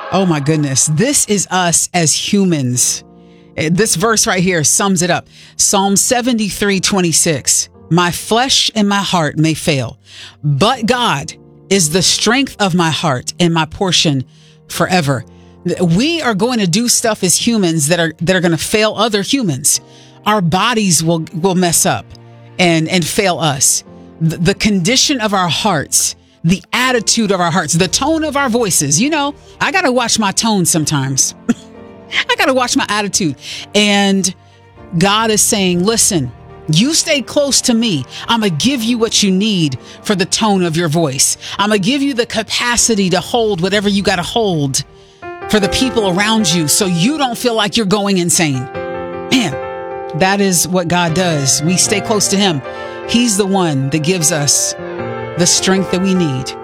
Oh my goodness. This is us as humans. This verse right here sums it up. Psalm 73:26. My flesh and my heart may fail, but God is the strength of my heart and my portion forever. We are going to do stuff as humans that are going to fail other humans. Our bodies will mess up and fail us. The condition of our hearts, the attitude of our hearts, the tone of our voices. You know, I got to watch my tone sometimes. I got to watch my attitude. And God is saying, listen, you stay close to me. I'm going to give you what you need for the tone of your voice. I'm going to give you the capacity to hold whatever you got to hold for the people around you so you don't feel like you're going insane. Man, that is what God does. We stay close to him. He's the one that gives us the strength that we need.